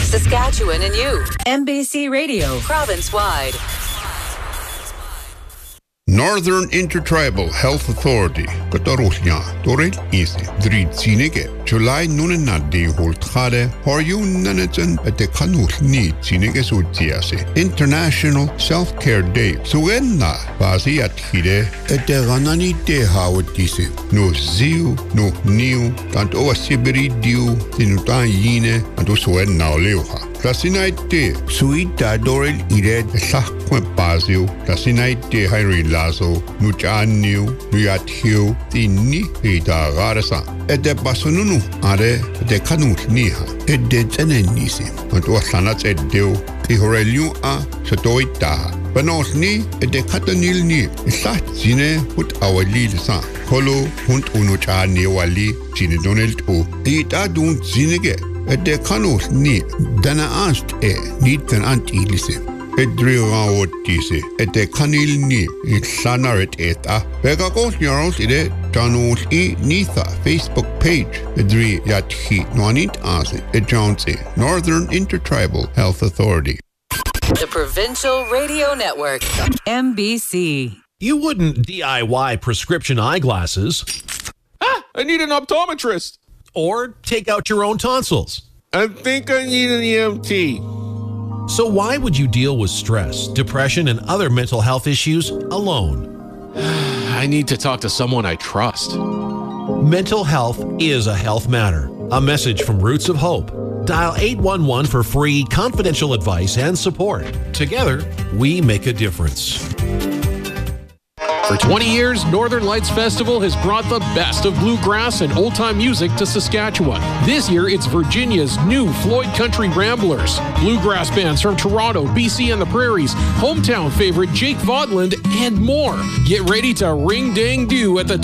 Saskatchewan and you. MBC Radio, province-wide. Northern Intertribal Health Authority, Katarusnya, Dorel Isi, Drid Sinege, July Nunanadi Holtade, Horyun Nanajan at the Kanul Ni Sinege Sutiase, International Self-Care Day, Suenna, Bazi at Hide, at the Ranani De Howard Disi, no Ziu, no New, and Oa Sibiri Diu, Sinutan Yine, and Usuenna Leoha. Rasinaite, Suita Dorel Ired, Sakwe Bazio, Rasinaite Harry Lazo, Nuchaniu, Nuyatiu, Tini, Ita Garasa, et de Basununu, Are, de Kanut Niha, et de Zenenisi, and Wasanat et Deo, Ihorelu a, Satoita, Banos ni, et de Katanil ni, Sat Zine, put our lead sa, Kolo, Hunt Unuchani Wali, Zine Donald O, Ita don't Zinege. Et de kanos ni dana anst niet kan antilise. Et driwa otise. Et de kanil ni sanaret eta. Vega kos jarons ide janos nitha Facebook page. Et dri yatchi noanit ase. Et jaunse Northern Intertribal Health Authority. The Provincial Radio Network, MBC. You wouldn't DIY prescription eyeglasses. I need an optometrist. Or take out your own tonsils. I think I need an EMT. So why would you deal with stress, depression, and other mental health issues alone? I need to talk to someone I trust. Mental health is a health matter. A message from Roots of Hope. Dial 811 for free confidential advice and support. Together, we make a difference. For 20 years, Northern Lights Festival has brought the best of bluegrass and old-time music to Saskatchewan. This year, it's Virginia's new Floyd Country Ramblers. Bluegrass bands from Toronto, BC and the Prairies, hometown favorite Jake Vodland, and more. Get ready to ring-dang-do at the